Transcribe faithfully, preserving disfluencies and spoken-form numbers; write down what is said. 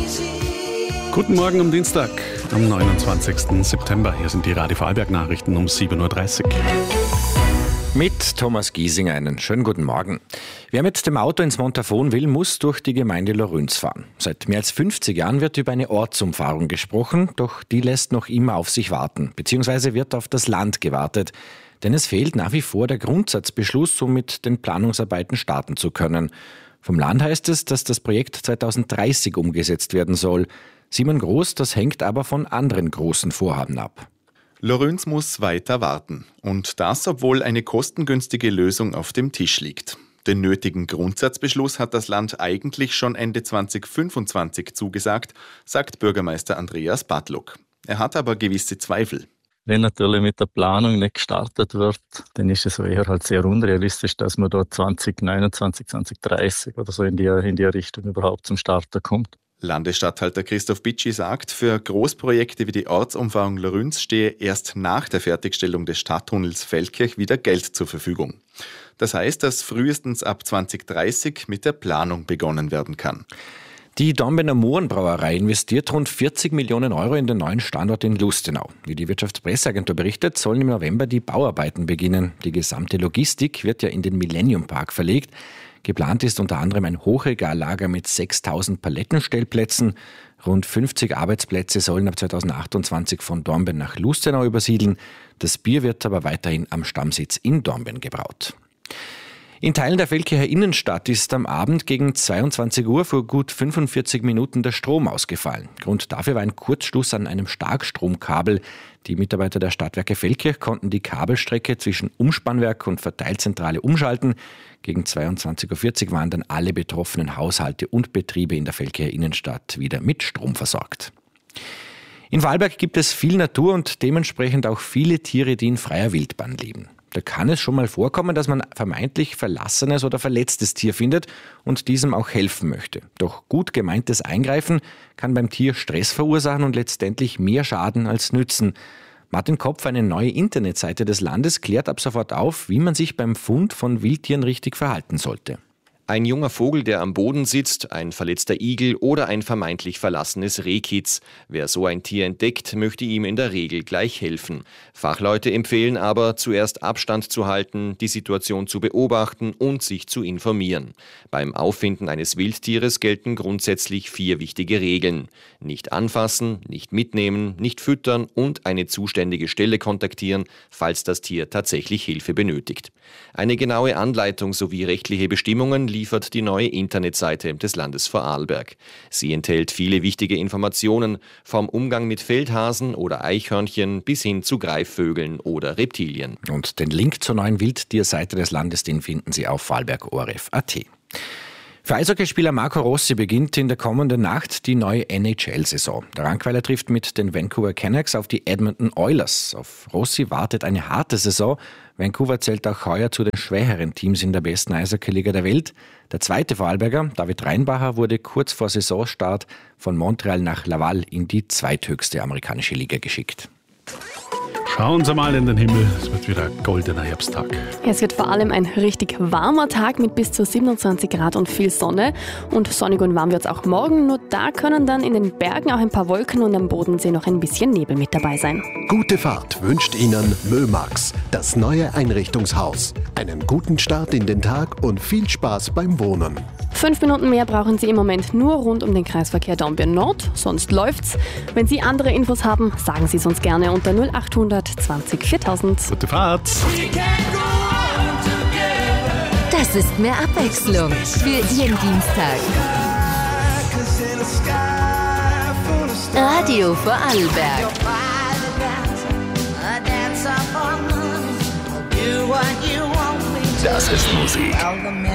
Guten Morgen am Dienstag, am neunundzwanzigsten September. Hier sind die Radio Vorarlberg-Nachrichten um sieben Uhr dreißig. Mit Thomas Giesinger einen schönen guten Morgen. Wer mit dem Auto ins Montafon will, muss durch die Gemeinde Lorünz fahren. Seit mehr als fünfzig Jahren wird über eine Ortsumfahrung gesprochen, doch die lässt noch immer auf sich warten, beziehungsweise wird auf das Land gewartet. Denn es fehlt nach wie vor der Grundsatzbeschluss, um mit den Planungsarbeiten starten zu können. Vom Land heißt es, dass das Projekt zweitausenddreißig umgesetzt werden soll. Simon Groß, das hängt aber von anderen großen Vorhaben ab. Lorünz muss weiter warten. Und das, obwohl eine kostengünstige Lösung auf dem Tisch liegt. Den nötigen Grundsatzbeschluss hat das Land eigentlich schon Ende zweitausendfünfundzwanzig zugesagt, sagt Bürgermeister Andreas Badlock. Er hat aber gewisse Zweifel. Wenn natürlich mit der Planung nicht gestartet wird, dann ist es eher halt sehr unrealistisch, dass man dort zwanzig neunundzwanzig, zwanzig dreißig oder so in die, in die Richtung überhaupt zum Starten kommt. Landesstatthalter Christoph Bitschi sagt, für Großprojekte wie die Ortsumfahrung Lorünz stehe erst nach der Fertigstellung des Stadttunnels Feldkirch wieder Geld zur Verfügung. Das heißt, dass frühestens ab zwanzig dreißig mit der Planung begonnen werden kann. Die Dornbirner Mohrenbrauerei investiert rund vierzig Millionen Euro in den neuen Standort in Lustenau. Wie die Wirtschaftspresseagentur berichtet, sollen im November die Bauarbeiten beginnen. Die gesamte Logistik wird ja in den Millennium Park verlegt. Geplant ist unter anderem ein Hochregallager mit sechstausend Palettenstellplätzen. Rund fünfzig Arbeitsplätze sollen ab zweitausendachtundzwanzig von Dornbirn nach Lustenau übersiedeln. Das Bier wird aber weiterhin am Stammsitz in Dornbirn gebraut. In Teilen der Feldkircher Innenstadt ist am Abend gegen zweiundzwanzig Uhr vor gut fünfundvierzig Minuten der Strom ausgefallen. Grund dafür war ein Kurzschluss an einem Starkstromkabel. Die Mitarbeiter der Stadtwerke Feldkirch konnten die Kabelstrecke zwischen Umspannwerk und Verteilzentrale umschalten. Gegen zweiundzwanzig Uhr vierzig waren dann alle betroffenen Haushalte und Betriebe in der Feldkircher Innenstadt wieder mit Strom versorgt. In Vorarlberg gibt es viel Natur und dementsprechend auch viele Tiere, die in freier Wildbahn leben. Da kann es schon mal vorkommen, dass man vermeintlich verlassenes oder verletztes Tier findet und diesem auch helfen möchte. Doch gut gemeintes Eingreifen kann beim Tier Stress verursachen und letztendlich mehr Schaden als nützen. Martin Kopf, eine neue Internetseite des Landes, klärt ab sofort auf, wie man sich beim Fund von Wildtieren richtig verhalten sollte. Ein junger Vogel, der am Boden sitzt, ein verletzter Igel oder ein vermeintlich verlassenes Rehkitz. Wer so ein Tier entdeckt, möchte ihm in der Regel gleich helfen. Fachleute empfehlen aber, zuerst Abstand zu halten, die Situation zu beobachten und sich zu informieren. Beim Auffinden eines Wildtieres gelten grundsätzlich vier wichtige Regeln. Nicht anfassen, nicht mitnehmen, nicht füttern und eine zuständige Stelle kontaktieren, falls das Tier tatsächlich Hilfe benötigt. Eine genaue Anleitung sowie rechtliche Bestimmungen liefert die neue Internetseite des Landes Vorarlberg. Sie enthält viele wichtige Informationen, vom Umgang mit Feldhasen oder Eichhörnchen bis hin zu Greifvögeln oder Reptilien. Und den Link zur neuen Wildtierseite des Landes, den finden Sie auf vorarlberg punkt o r f punkt a t. Für Eishockeyspieler Marco Rossi beginnt in der kommenden Nacht die neue N H L-Saison. Der Rankweiler trifft mit den Vancouver Canucks auf die Edmonton Oilers. Auf Rossi wartet eine harte Saison. Vancouver zählt auch heuer zu den schwächeren Teams in der besten Eishockey-Liga der Welt. Der zweite Vorarlberger, David Reinbacher, wurde kurz vor Saisonstart von Montreal nach Laval in die zweithöchste amerikanische Liga geschickt. Schauen Sie mal in den Himmel, es wird wieder ein goldener Herbsttag. Es wird vor allem ein richtig warmer Tag mit bis zu siebenundzwanzig Grad und viel Sonne. Und sonnig und warm wird es auch morgen, nur da können dann in den Bergen auch ein paar Wolken und am Bodensee noch ein bisschen Nebel mit dabei sein. Gute Fahrt wünscht Ihnen Mömax, das neue Einrichtungshaus. Einen guten Start in den Tag und viel Spaß beim Wohnen. Fünf Minuten mehr brauchen Sie im Moment nur rund um den Kreisverkehr Dornbirn Nord, sonst läuft's. Wenn Sie andere Infos haben, sagen Sie es uns gerne unter null achthundert zwanzig viertausend. Gute Fahrt! Das ist mehr Abwechslung für Ihren Dienstag. Radio Vorarlberg. Das ist Musik.